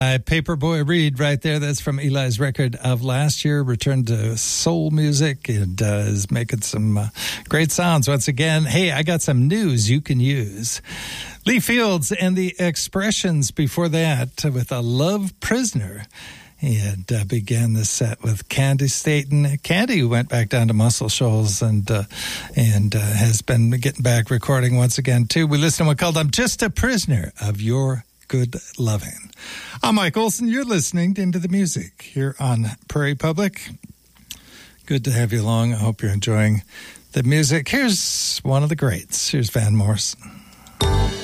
Paperboy Reed right there. That's from Eli's record of last year. Returned to soul music and is making some great sounds once again. Hey, I got some news you can use. Lee Fields and the Expressions before that with A Love Prisoner. And began the set with Candy Staten. Candy went back down to Muscle Shoals and has been getting back recording once again too. We listened to one called "I'm Just a Prisoner of Your Good Loving." I'm Mike Olson. You're listening Into the Music here on Prairie Public. Good to have you along. I hope you're enjoying the music. Here's one of the greats. Here's Van Morrison.